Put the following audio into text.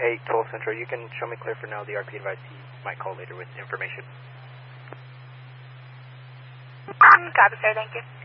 Hey, Toll Central, you can show me clear for now. The RP advised he might call later with information. Copy, sir. Thank you.